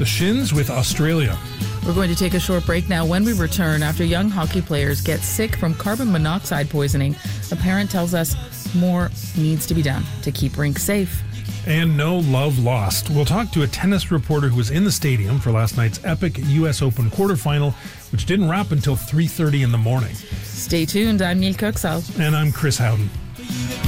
The Shins with Australia. We're going to take a short break now. When we return, after young hockey players get sick from carbon monoxide poisoning, a parent tells us more needs to be done to keep rinks safe. And no love lost. We'll talk to a tennis reporter who was in the stadium for last night's epic U.S. Open quarterfinal, which didn't wrap until 3:30 in the morning. Stay tuned. I'm Neil Cooksall. And I'm Chris Howden.